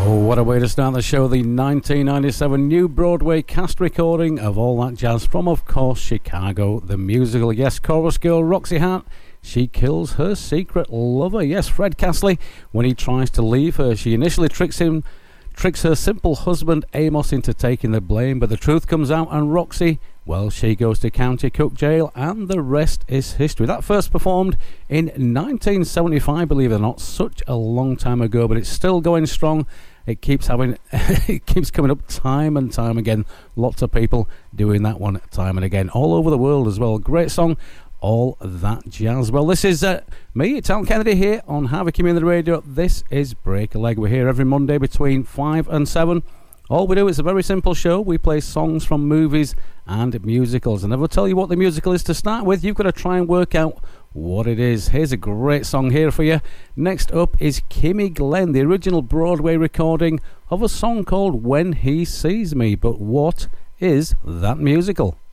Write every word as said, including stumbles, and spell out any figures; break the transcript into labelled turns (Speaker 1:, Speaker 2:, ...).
Speaker 1: What a way to start the show, the nineteen ninety-seven new Broadway cast recording of All That Jazz from, of course, Chicago, the musical. Yes, chorus girl Roxy Hart, she kills her secret lover. Yes, Fred Castley, when he tries to leave her, she initially tricks him, tricks her simple husband Amos into taking the blame, but the truth comes out and Roxy, well, she goes to County Cook Jail, and the rest is history. That first performed in nineteen seventy-five, believe it or not, such a long time ago, but it's still going strong. It keeps having, it keeps coming up time and time again. Lots of people doing that one time and again, all over the world as well. Great song, All That Jazz. Well, this is uh, me, it's Alan Kennedy here on Harvey Community Radio. This is Break a Leg. We're here every Monday between five and seven. All we do is a very simple show. We play songs from movies and musicals. And I will tell you what the musical is to start with. You've got to try and work out what it is. Here's a great song here for you. Next up is Kimmy Glenn, the original Broadway recording of a song called When He Sees Me. But what is that musical?